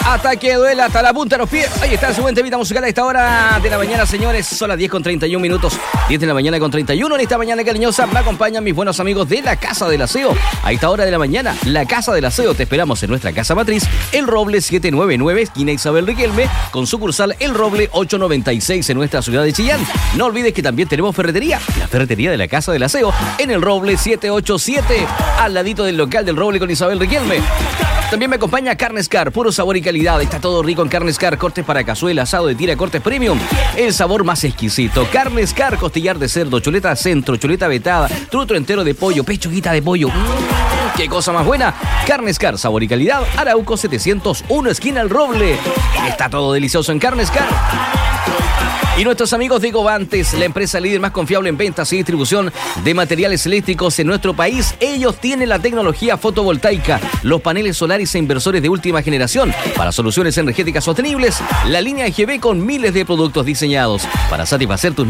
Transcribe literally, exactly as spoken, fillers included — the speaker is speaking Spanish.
Hasta que duela, hasta la punta de los pies. Ahí está su buen temita musical a esta hora de la mañana, señores. Son las diez con treinta y un minutos. diez de la mañana con treinta y uno. En esta mañana cariñosa me acompañan mis buenos amigos de la Casa del Aseo. A esta hora de la mañana, la Casa del Aseo. Te esperamos en nuestra casa matriz, El Roble setecientos noventa y nueve, esquina Isabel Riquelme, con sucursal El Roble ochocientos noventa y seis en nuestra ciudad de Chillán. No olvides que también tenemos ferretería, la ferretería de la Casa del Aseo, en El Roble setecientos ochenta y siete, al ladito del local del Roble con Isabel Riquelme. También me acompaña Carnes Car, puro sabor y calidad. Está todo rico en Carnes Car, cortes para cazuela, asado de tira, cortes premium. El sabor más exquisito. Carnes Car, costillar de cerdo, chuleta centro, chuleta vetada, trutro entero de pollo, pechuguita de pollo. Mm, ¡qué cosa más buena! Carnes Car, sabor y calidad. Arauco setecientos uno, esquina El Roble. Está todo delicioso en Carnes Car. Y nuestros amigos de Govantes, la empresa líder más confiable en ventas y distribución de materiales eléctricos en nuestro país. Ellos tienen la tecnología fotovoltaica, los paneles solares e inversores de última generación para soluciones energéticas sostenibles, la línea G B con miles de productos diseñados para satisfacer tus